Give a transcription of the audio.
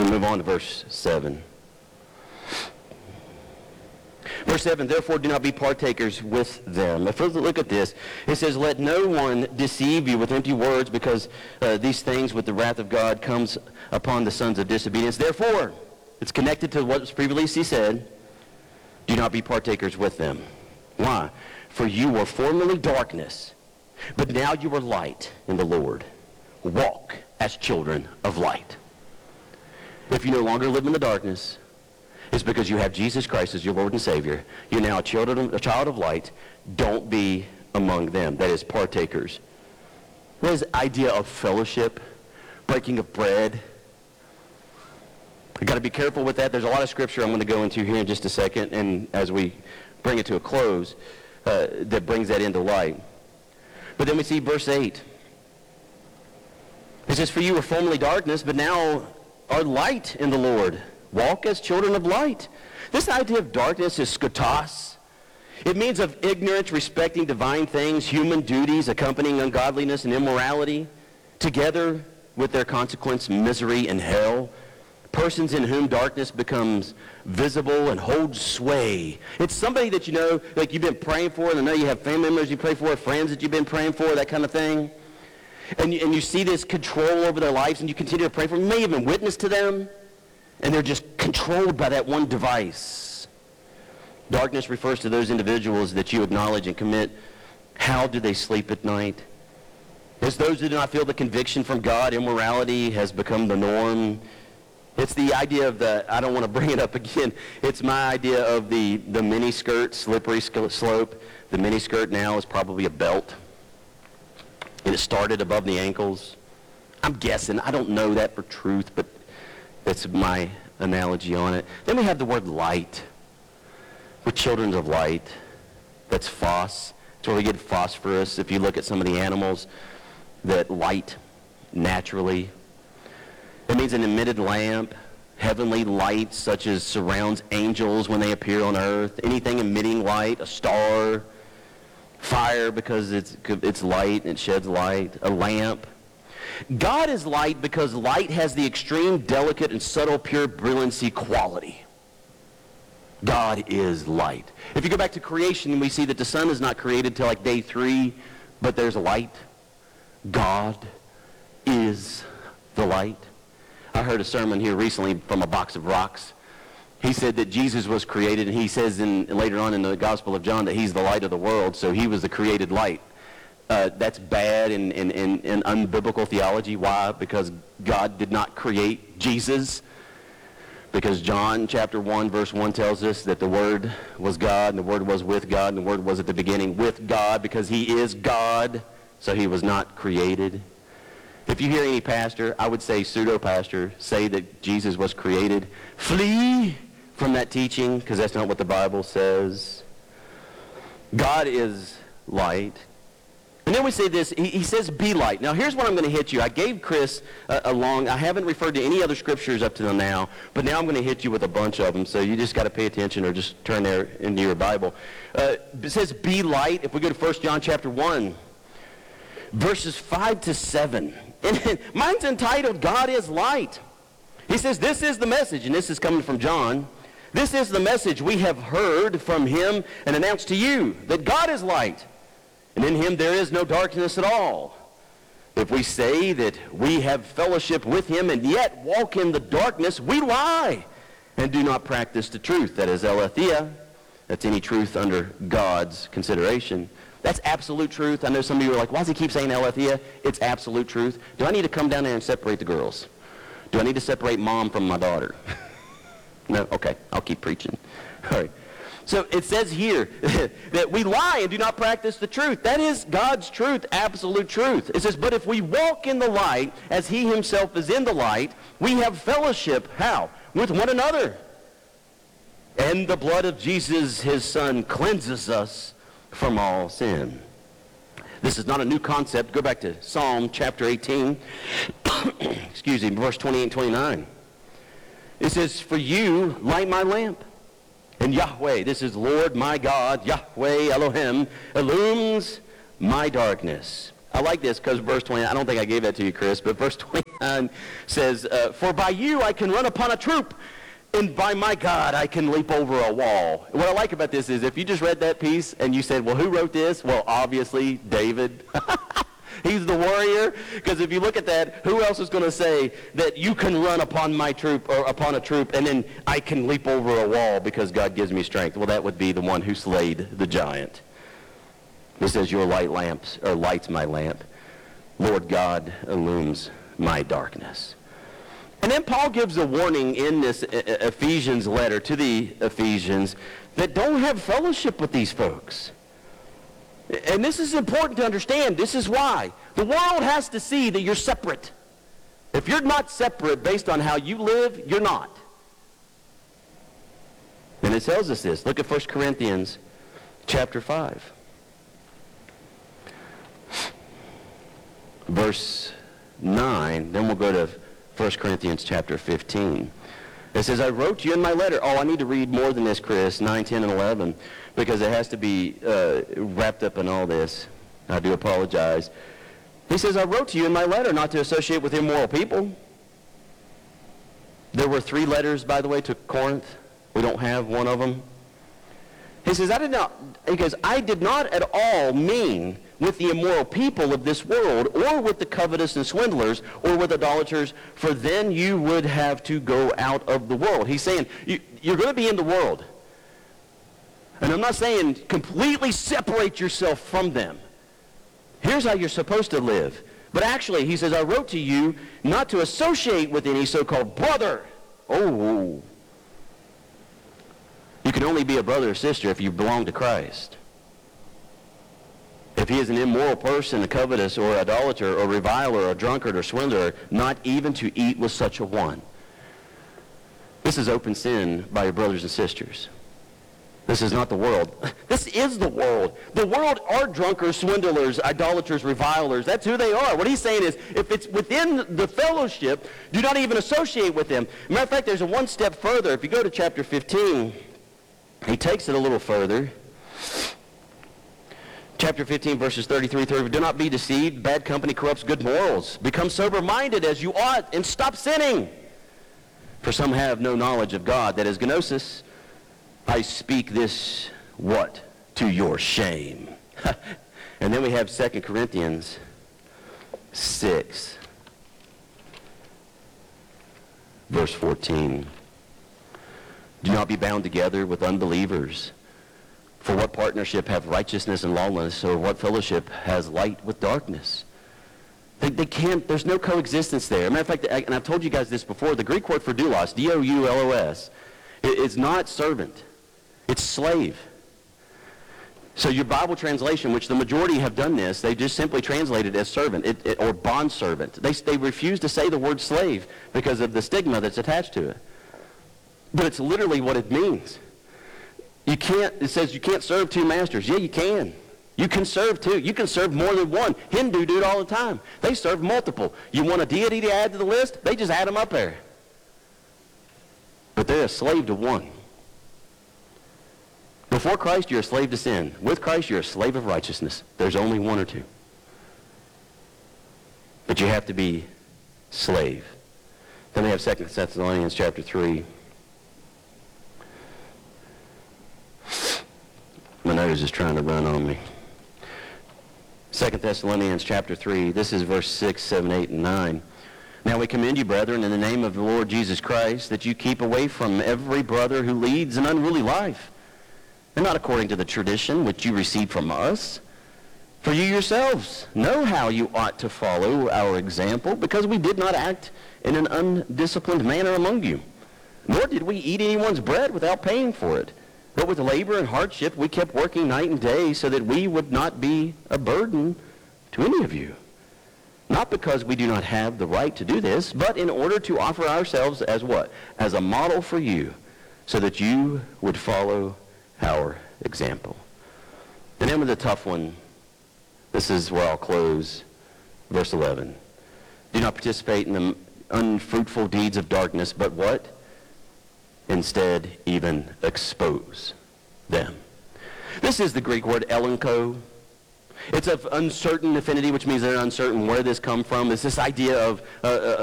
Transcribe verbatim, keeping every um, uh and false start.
We'll move on to verse seven. Verse seven, therefore do not be partakers with them. Now, first look at this. It says, let no one deceive you with empty words, because uh, these things with the wrath of God comes upon the sons of disobedience. Therefore, it's connected to what was previously said, do not be partakers with them. Why? For you were formerly darkness, but now you are light in the Lord. Walk as children of light. If you no longer live in the darkness, it's because you have Jesus Christ as your Lord and Savior. You're now a child of, a child of light. Don't be among them. That is, partakers. There's the idea of fellowship, breaking of bread. You've got to be careful with that. There's a lot of scripture I'm going to go into here in just a second, and as we bring it to a close, uh, that brings that into light. But then we see verse eight. It says, for you were formerly darkness, but now are light in the Lord. Walk as children of light. This idea of darkness is skotos. It means of ignorance respecting divine things, human duties accompanying ungodliness and immorality, together with their consequence, misery and hell. Persons in whom darkness becomes visible and holds sway. It's somebody that you know, like you've been praying for, and I know you have family members you pray for, friends that you've been praying for, that kind of thing. And you, and you see this control over their lives, and you continue to pray for them. You may even witness to them. And they're just controlled by that one device. Darkness refers to those individuals that you acknowledge and commit. How do they sleep at night? It's those who do not feel the conviction from God. Immorality has become the norm. It's the idea of the, I don't want to bring it up again, it's my idea of the, the mini skirt, slippery slope. The mini skirt now is probably a belt. And it started above the ankles. I'm guessing, I don't know that for truth, but that's my analogy on it. Then we have the word light. We're children of light. That's phos. That's where we get phosphorus. If you look at some of the animals that light naturally. It means an emitted lamp, heavenly light such as surrounds angels when they appear on earth. Anything emitting light, a star, fire because it's, it's light and it sheds light, a lamp. God is light because light has the extreme, delicate, and subtle, pure brilliancy quality. God is light. If you go back to creation, we see that the sun is not created till like day three, but there's light. God is the light. I heard a sermon here recently from a box of rocks. He said that Jesus was created, and he says in, later on in the Gospel of John that he's the light of the world, so he was the created light. Uh, that's bad in, in, in, in unbiblical theology. Why? Because God did not create Jesus. Because John chapter one verse one tells us that the Word was God, and the Word was with God, and the Word was at the beginning with God, because he is God, so he was not created. If you hear any pastor, I would say pseudo-pastor, say that Jesus was created, flee from that teaching, because that's not what the Bible says. God is light. And then we say this, he, he says, be light. Now, here's what I'm going to hit you. I gave Chris a, a long, I haven't referred to any other scriptures up to now, but now I'm going to hit you with a bunch of them, so you just got to pay attention or just turn there into your Bible. Uh, it says, be light. If we go to First John chapter one, verses five to seven. And mine's entitled, God is light. He says, this is the message, and this is coming from John. This is the message we have heard from him and announced to you, that God is light. And in him there is no darkness at all. If we say that we have fellowship with him and yet walk in the darkness, we lie and do not practice the truth. That is aletheia. That's any truth under God's consideration. That's absolute truth. I know some of you are like, why does he keep saying aletheia? It's absolute truth. Do I need to come down there and separate the girls? Do I need to separate mom from my daughter? No? Okay, I'll keep preaching. All right. So it says here that we lie and do not practice the truth. That is God's truth, absolute truth. It says, but if we walk in the light as he himself is in the light, we have fellowship, how? With one another. And the blood of Jesus, his son, cleanses us from all sin. This is not a new concept. Go back to Psalm chapter eighteen. Excuse me, verse twenty-eight and twenty-nine. It says, for you light my lamp. And Yahweh, this is Lord my God, Yahweh Elohim, illumines my darkness. I I like this because verse twenty, I don't think I gave that to you, Chris, but verse twenty-nine says, uh, for by you I can run upon a troop, and by my God I can leap over a wall. What I like about this is if you just read that piece and you said, well, who wrote this? Well, obviously David. He's the warrior, because if you look at that, who else is going to say that you can run upon my troop or upon a troop and then I can leap over a wall because God gives me strength? Well, that would be the one who slayed the giant. It says, your light lamps, or lights my lamp. Lord God illumines my darkness. And then Paul gives a warning in this Ephesians letter to the Ephesians that don't have fellowship with these folks. And this is important to understand. This is why. The world has to see that you're separate. If you're not separate based on how you live, you're not. And it tells us this. Look at First Corinthians chapter five. Verse nine. Then we'll go to First Corinthians chapter fifteen. It says, I wrote you in my letter. Oh, I need to read more than this, Chris, nine, ten, and eleven, because it has to be uh, wrapped up in all this. I do apologize. He says, I wrote to you in my letter not to associate with immoral people. There were three letters, by the way, to Corinth. We don't have one of them. He says, I did not, he goes, I did not at all mean with the immoral people of this world, or with the covetous and swindlers, or with idolaters, for then you would have to go out of the world. He's saying, you, you're going to be in the world. And I'm not saying completely separate yourself from them. Here's how you're supposed to live. But actually, he says, I wrote to you not to associate with any so-called brother. Oh. You can only be a brother or sister if you belong to Christ. If he is an immoral person, a covetous, or idolater, or reviler, or drunkard, or swindler, not even to eat with such a one. This is open sin by your brothers and sisters. This is not the world. This is the world. The world are drunkards, swindlers, idolaters, revilers. That's who they are. What he's saying is, if it's within the fellowship, do not even associate with them. Matter of fact, there's a one step further. If you go to chapter fifteen, he takes it a little further. Chapter fifteen, verses thirty-three, thirty. Do not be deceived. Bad company corrupts good morals. Become sober-minded as you ought, and stop sinning. For some have no knowledge of God. That is gnosis. I speak this, what? To your shame. And then we have Second Corinthians six, verse fourteen. Do not be bound together with unbelievers. For what partnership have righteousness and lawlessness, or what fellowship has light with darkness? They, they can't, there's no coexistence there. Matter of fact, and I've told you guys this before, the Greek word for doulos, D O U L O S, is not servant. It's slave. So your Bible translation, which the majority have done this, they just simply translate it as servant it, it, or bondservant. They, they refuse to say the word slave because of the stigma that's attached to it. But it's literally what it means. You can't, it says you can't serve two masters. Yeah, you can. You can serve two. You can serve more than one. Hindu do it all the time. They serve multiple. You want a deity to add to the list? They just add them up there. But they're a slave to one. Before Christ, you're a slave to sin. With Christ, you're a slave of righteousness. There's only one or two. But you have to be slave. Then we have Second Thessalonians chapter three. My nose is trying to run on me. Second Thessalonians chapter three, this is verse six, seven, eight, and nine. Now we commend you, brethren, in the name of the Lord Jesus Christ, that you keep away from every brother who leads an unruly life, and not according to the tradition which you received from us. For you yourselves know how you ought to follow our example, because we did not act in an undisciplined manner among you, nor did we eat anyone's bread without paying for it. But with labor and hardship, we kept working night and day so that we would not be a burden to any of you. Not because we do not have the right to do this, but in order to offer ourselves as what? As a model for you, so that you would follow our example. The name of the tough one, this is where I'll close, verse eleven. Do not participate in the unfruitful deeds of darkness, but what? Instead, even expose them. This is the Greek word elenko. It's of uncertain affinity, which means they're uncertain where this come from. It's this idea of uh,